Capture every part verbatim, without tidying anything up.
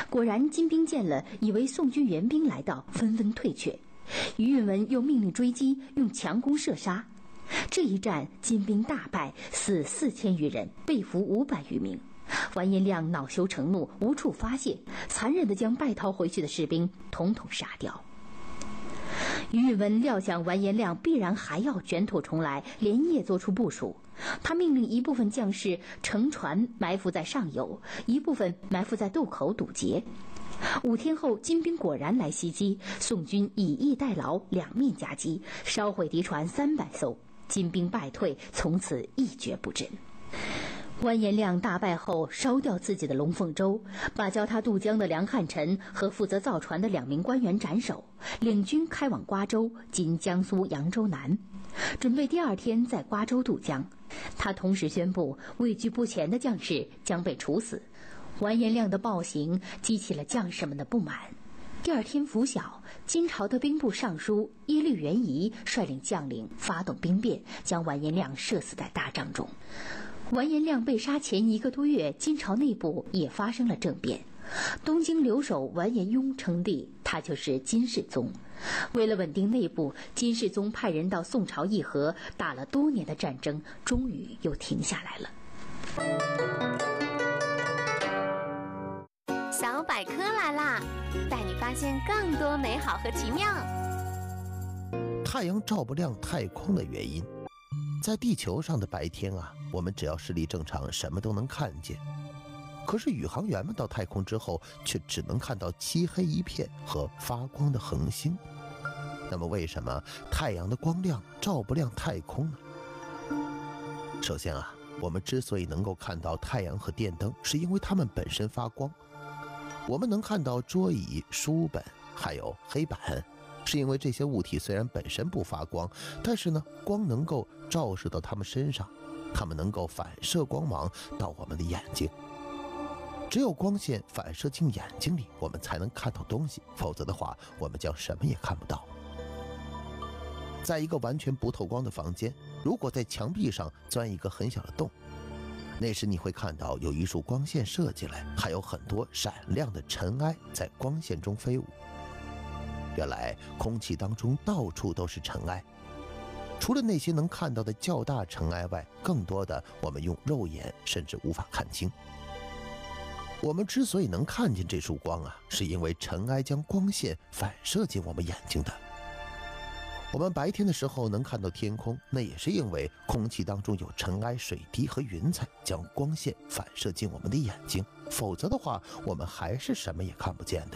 果然，金兵见了，以为宋军援兵来到，纷纷退却。于允文又命令追击，用强弓射杀。这一战，金兵大败，死四千余人，被俘五百余名。完颜亮恼羞成怒，无处发泄，残忍地将败逃回去的士兵统统杀掉。于允文料想完颜亮必然还要卷土重来，连夜做出部署。他命令一部分将士乘船埋伏在上游，一部分埋伏在渡口堵截。五天后，金兵果然来袭击，宋军以逸待劳，两面夹击，烧毁敌船三百艘，金兵败退，从此一蹶不振。完颜亮大败后，烧掉自己的龙凤舟，把教他渡江的梁汉臣和负责造船的两名官员斩首，领军开往瓜州（今江苏扬州南），准备第二天在瓜州渡江。他同时宣布，畏惧不前的将士将被处死。完颜亮的暴行激起了将士们的不满。第二天拂晓，金朝的兵部尚书耶律元仪率领将领发动兵变，将完颜亮射死在大帐中。完颜亮被杀前一个多月，金朝内部也发生了政变，东京留守完颜雍称帝，他就是金世宗。为了稳定内部，金世宗派人到宋朝议和，打了多年的战争，终于又停下来了。 小百科来啦，带你发现更多美好和奇妙。 太阳照不亮太空的原因，在地球上的白天啊，我们只要视力正常，什么都能看见。可是宇航员们到太空之后，却只能看到漆黑一片和发光的恒星。那么为什么太阳的光亮照不亮太空呢？首先啊，我们之所以能够看到太阳和电灯，是因为它们本身发光。我们能看到桌椅、书本还有黑板，是因为这些物体虽然本身不发光，但是呢，光能够照射到它们身上，它们能够反射光芒到我们的眼睛。只有光线反射进眼睛里，我们才能看到东西，否则的话，我们将什么也看不到。在一个完全不透光的房间，如果在墙壁上钻一个很小的洞，那时你会看到有一束光线射进来，还有很多闪亮的尘埃在光线中飞舞。原来空气当中到处都是尘埃，除了那些能看到的较大尘埃外，更多的我们用肉眼甚至无法看清。我们之所以能看见这束光啊，是因为尘埃将光线反射进我们眼睛的。我们白天的时候能看到天空，那也是因为空气当中有尘埃、水滴和云彩将光线反射进我们的眼睛，否则的话，我们还是什么也看不见的。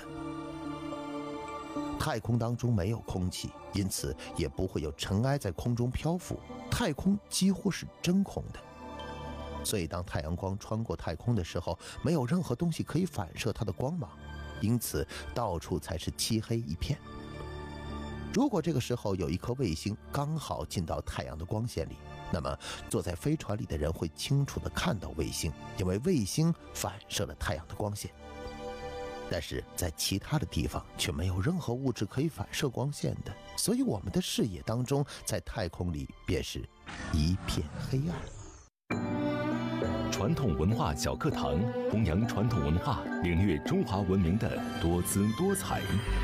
太空当中没有空气，因此也不会有尘埃在空中漂浮，太空几乎是真空的。所以当太阳光穿过太空的时候，没有任何东西可以反射它的光芒，因此到处才是漆黑一片。如果这个时候有一颗卫星刚好进到太阳的光线里，那么坐在飞船里的人会清楚地看到卫星，因为卫星反射了太阳的光线。但是在其他的地方却没有任何物质可以反射光线的，所以我们的视野当中，在太空里便是一片黑暗。 传统文化小课堂，弘扬传统文化，领略中华文明的多姿多彩。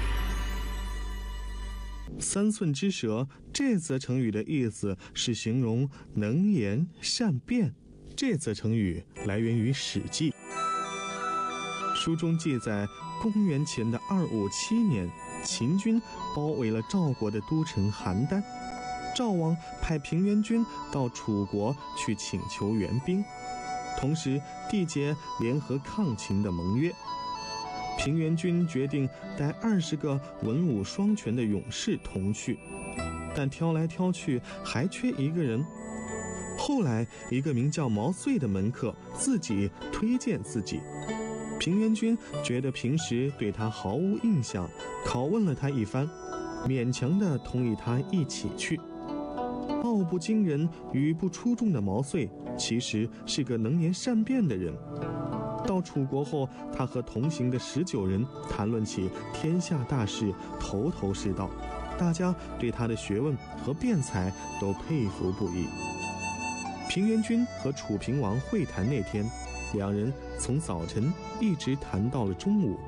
三寸之舌这则成语的意思是形容能言善辩。这则成语来源于《史记》，书中记载，公元前的二五七年，秦军包围了赵国的都城邯郸，赵王派平原君到楚国去请求援兵，同时缔结联合抗秦的盟约。平原君决定带二十个文武双全的勇士同去，但挑来挑去还缺一个人。后来一个名叫毛遂的门客自己推荐自己，平原君觉得平时对他毫无印象，拷问了他一番，勉强地同意他一起去。貌不惊人、语不出众的毛遂其实是个能言善辩的人。到楚国后，他和同行的十九人谈论起天下大事，头头是道，大家对他的学问和辩才都佩服不已。平原君和楚平王会谈那天，两人从早晨一直谈到了中午，